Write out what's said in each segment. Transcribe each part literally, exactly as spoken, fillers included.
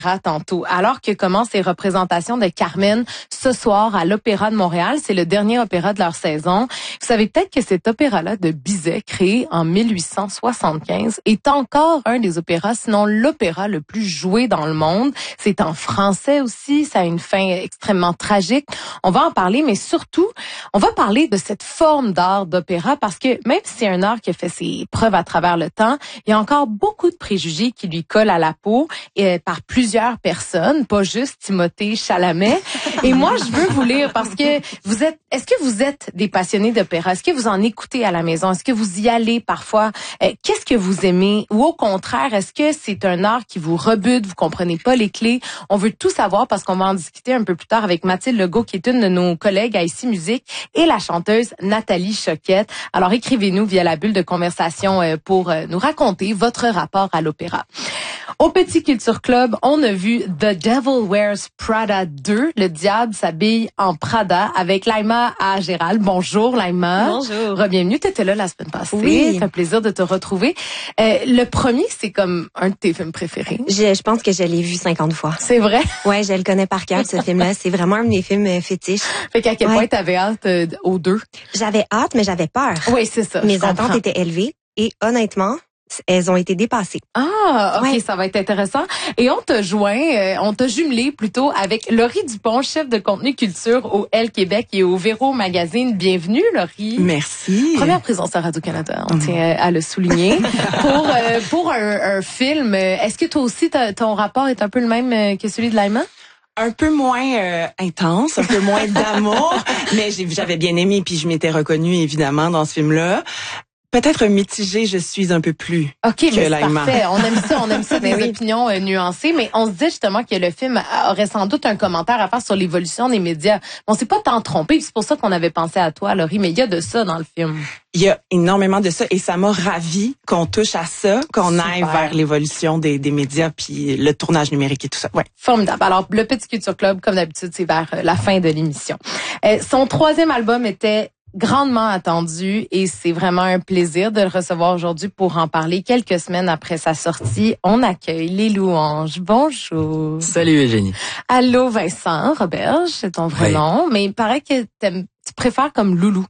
tantôt. Alors que commencent les représentations de Carmen ce soir à l'Opéra de Montréal, c'est le dernier opéra de leur saison. Vous savez peut-être que cet opéra-là de Bizet, créé en mille huit cent soixante-quinze, est encore un des opéras, sinon l'opéra le plus joué dans le monde. C'est en français aussi, ça a une fin extrêmement tragique. On va en parler, mais surtout, on va parler de cette forme d'art d'opéra parce que même si c'est un art qui a fait ses preuves à travers le temps, il y a encore beaucoup de préjugés qui lui collent à la peau et par plusieurs personnes, pas juste Timothée Chalamet. Et moi, je veux vous lire parce que vous êtes, est-ce que vous êtes des passionnés d'opéra? Est-ce que vous en écoutez à la maison? Est-ce que vous y allez parfois? Euh, qu'est-ce que vous aimez? Ou au contraire, est-ce que c'est un art qui vous rebute? Vous comprenez pas les clés? On veut tout savoir parce qu'on va en discuter un peu plus tard avec Mathilde Legault, qui est une de nos collègues à Ici Musique, et la chanteuse Nathalie Choquette. Alors, écrivez-nous via la bulle de conversation pour nous raconter votre rapport à l'opéra. Au Petit Culture Club, on a vu The Devil Wears Prada deux, Le diable s'habille en Prada, avec Laïma à Gérald. Bonjour Laïma. Bonjour. Re-bienvenue, t'étais là la semaine passée. Oui. Ça fait plaisir de te retrouver. Euh, le premier, c'est comme un de tes films préférés. Je, je pense que je l'ai vu cinquante fois. C'est vrai? Ouais, je le connais par cœur, ce film-là. C'est vraiment un de mes films fétiches. Fait qu'à quel ouais. point t'avais hâte euh, aux deux? J'avais hâte, mais j'avais peur. Oui, c'est ça. Mes attentes étaient élevées et honnêtement, elles ont été dépassées. Ah, ok, ouais. Ça va être intéressant. Et on t'a joint, euh, on t'a jumelé plutôt avec Laurie Dupont, chef de contenu culture au Elle Québec et au Véro Magazine. Bienvenue, Laurie. Merci. Première présence à Radio-Canada, on tient à le souligner. pour euh, pour un, un film, est-ce que toi aussi, ton rapport est un peu le même que celui de Laïma? Un peu moins euh, intense, un peu moins d'amour, mais j'ai, j'avais bien aimé puis je m'étais reconnue évidemment dans ce film-là. Peut-être mitigée, je suis un peu plus OK, que mais c'est Laïma. parfait. On aime ça, on aime ça des oui. opinions euh, nuancées, mais on se dit justement que le film aurait sans doute un commentaire à faire sur l'évolution des médias. On s'est pas tant trompé, c'est pour ça qu'on avait pensé à toi, Laurie, mais il y a de ça dans le film. Il y a énormément de ça et ça m'a ravie qu'on touche à ça, qu'on Super. aille vers l'évolution des, des médias puis le tournage numérique et tout ça. Ouais. Formidable. Alors, le Petit Culture Club, comme d'habitude, c'est vers la fin de l'émission. Euh, son troisième album était grandement attendu et c'est vraiment un plaisir de le recevoir aujourd'hui pour en parler. Quelques semaines après sa sortie, on accueille Les Louanges. Bonjour. Salut Eugénie. Allô Vincent Roberge, c'est ton vrai oui. nom, mais il paraît que tu préfères comme Loulou.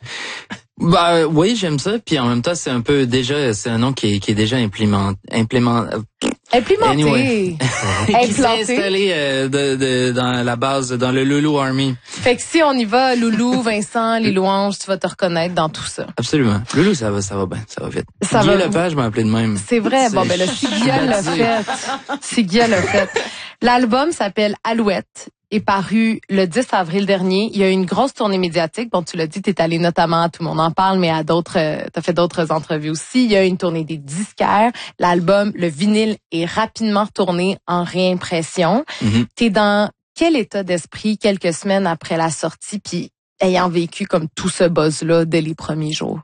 Bah oui, j'aime ça. Puis en même temps, c'est un peu déjà, c'est un nom qui est, qui est déjà implément, implément. Implémenté. Anyway. qui s'est Implanté. installé euh, de, de, dans la base, dans le Loulou Army. Fait que si on y va, Loulou, Vincent, Les Louanges, tu vas te reconnaître dans tout ça. Absolument. Loulou, ça va, ça va bien, ça va vite. Ça Guy va. Lepage m'a appelé de même. C'est vrai. Bon, ben là, si Guillaume l'a fait. Si Guillaume l'a fait. L'album s'appelle Alouette. Est paru le dix avril dernier. Il y a eu une grosse tournée médiatique. Bon, tu l'as dit, t'es allé notamment à Tout le monde en parle, mais à d'autres, euh, t'as fait d'autres entrevues aussi. Il y a eu une tournée des disquaires. L'album, le vinyle est rapidement retourné en réimpression. Mm-hmm. T'es dans quel état d'esprit quelques semaines après la sortie, puis ayant vécu comme tout ce buzz-là dès les premiers jours?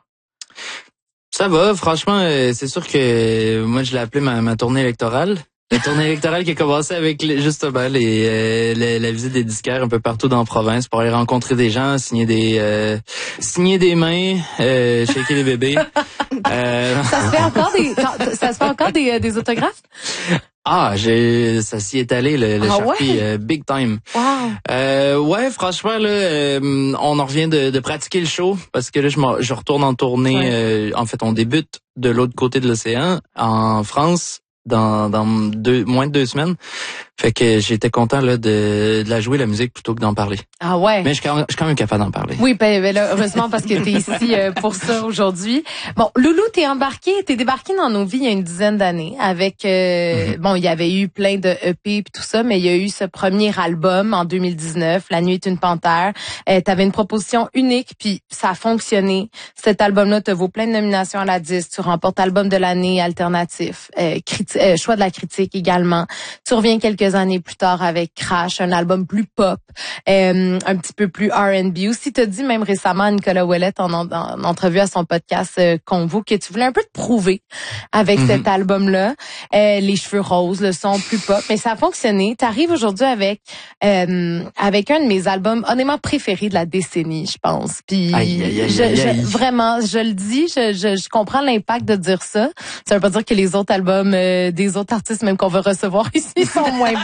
Ça va, franchement, euh, c'est sûr que moi je l'ai appelé ma, ma tournée électorale. La tournée électorale qui a commencé avec les, justement les, euh, les, la visite des disquaires un peu partout dans la province pour aller rencontrer des gens, signer des euh, signer des mains, euh, shaker les bébés. euh... Ça se fait encore des ça se fait encore des, des autographes? Ah, j'ai ça s'y est allé le, le ah Sharpie ouais? euh, big time. Wow. Euh, ouais, franchement là, euh, on en revient de, de pratiquer le show parce que là je, je retourne en tournée. Ouais. Euh, en fait, on débute de l'autre côté de l'océan en France. Dans, dans deux, moins de deux semaines. Fait que j'étais content là de, de la jouer, la musique, plutôt que d'en parler. Ah ouais. Mais je suis quand même, je suis quand même capable d'en parler. Oui, ben, ben là, heureusement parce que t'es ici euh, pour ça aujourd'hui. Bon, Loulou, t'es embarqué, t'es débarqué dans nos vies il y a une dizaine d'années avec, euh, mm-hmm. bon, il y avait eu plein de E P et tout ça, mais il y a eu ce premier album en deux mille dix-neuf, La nuit est une panthère. Euh, t'avais une proposition unique puis ça a fonctionné. Cet album-là te vaut plein de nominations à la disque. Tu remportes album de l'année alternatif, euh, criti- euh, choix de la critique également. Tu reviens quelques années plus tard avec Crash, un album plus pop, euh, un petit peu plus R and B. Aussi, t'as dit même récemment à Nicolas Ouellette en, en, en entrevue à son podcast euh, Convo que tu voulais un peu te prouver avec mm-hmm. cet album-là. Euh, les cheveux roses, le son plus pop, mais ça a fonctionné. T'arrives aujourd'hui avec euh, avec un de mes albums honnêtement préférés de la décennie, je pense. Puis aïe, aïe, aïe, je, aïe, je, aïe. vraiment, je le dis, je, je, je comprends l'impact de dire ça. Ça veut pas dire que les autres albums euh, des autres artistes, même qu'on veut recevoir ici, sont moins